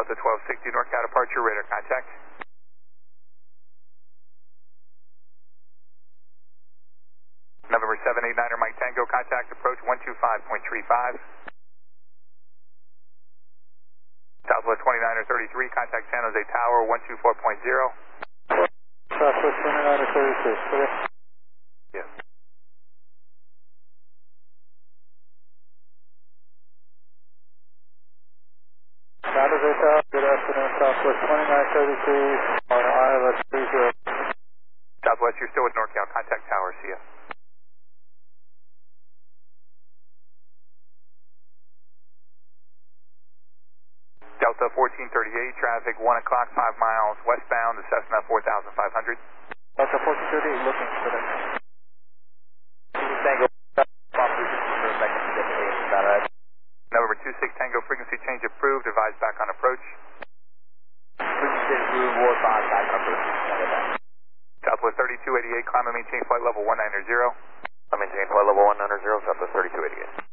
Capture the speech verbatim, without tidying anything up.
Delta twelve sixty, NorCal departure, radar contact. November seven eight niner Mike Tango, contact approach one two five point three five. Southwest twenty-niner thirty-three, contact San Jose Tower one two four point zero. Southwest twenty-niner thirty-three, clear. Yes. San Jose Tower, good afternoon, Southwest twenty-nine thirty-three, on I L S three zero. Southwest, you're still with NorCal, contact Tower, see ya. Delta fourteen thirty-eight, traffic one o'clock, five miles westbound to Cessna four thousand five hundred. Delta fourteen thirty-eight, looking for that. Tango, for a second to get the data. Is that right? November two six Tango, frequency change approved, advise back on approach. Frequency approved, war five, back on approach. Southwest thirty-two eighty-eight, climb and maintain flight level one nine zero. I maintain flight level one nine zero, Southwest thirty-two eighty-eight.